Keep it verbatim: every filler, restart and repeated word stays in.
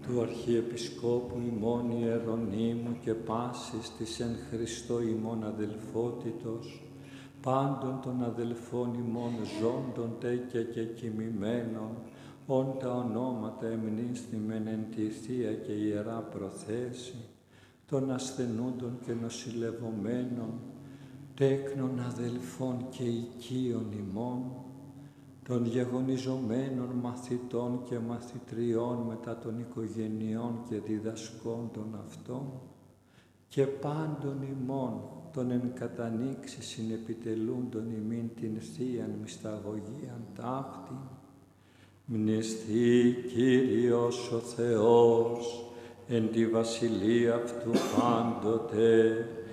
του Αρχιεπισκόπου ημών Ιερονύμου και πάσης της εν Χριστώ ημών αδελφότητος, πάντων των αδελφών ημών ζώντων τέκια και κοιμημένων, όν τα ονόματα εμνήσθημεν εν τη Θεία και Ιερά Προθέση, των ασθενούντων και νοσηλευομένων, τέκνων αδελφών και οικείων ημών, των γεγονιζομένων μαθητών και μαθητριών μετά των οικογενειών και διδασκόντων αυτών, και πάντων ημών των εν κατανοίξει συνεπιτελούντων ημίν την Θείαν μυσταγωγίαν ταύτην, μνηστεί Κύριος ο Θεός εν τη βασιλεία αυτού πάντοτε